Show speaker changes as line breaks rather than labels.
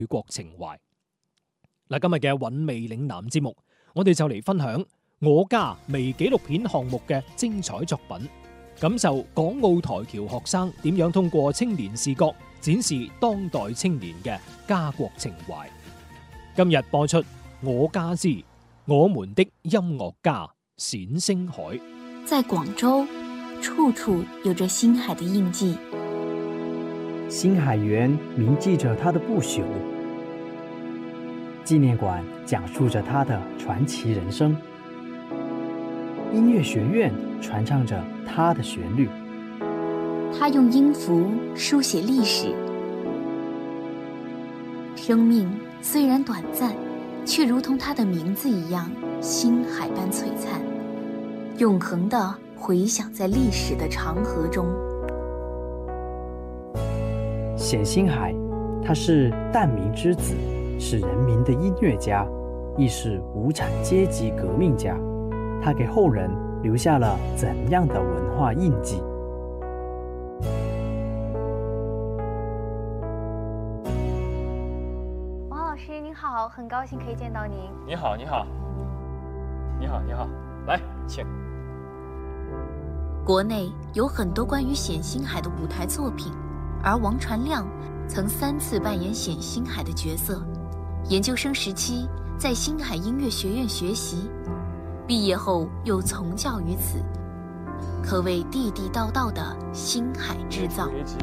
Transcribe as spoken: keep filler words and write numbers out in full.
國情懷。嗱，今日嘅韻味嶺南節目，我哋就嚟分享我家微紀錄片項目嘅精彩作品，感受港澳台僑學生點樣通過青年視角展示當代青年嘅家國情懷。今日播出《我家之我們的音樂家冼星海》。
在廣州，處處有着星海的印記。
星海園銘記着他的不朽，紀念館講述着他的傳奇人生，音樂學院傳唱着他的旋律。
他用音符書寫歷史，生命雖然短暫，卻如同他的名字一樣，星海般璀璨，永恆地回響在歷史的長河中。
冼星海，他是旦明之子，是人民的音樂家，亦是無產階級革命家。他給後人留下了怎樣的文化印記？
王老師您好，很高興可以見到您。
你好，你好，你好，你好，來，請。
國內有很多關於冼星海的舞台作品，而王傳亮曾三次扮演冼星海的角色。研究生時期在星海音樂學院學習，畢業後又從教於此，可謂地地道道的星海製造。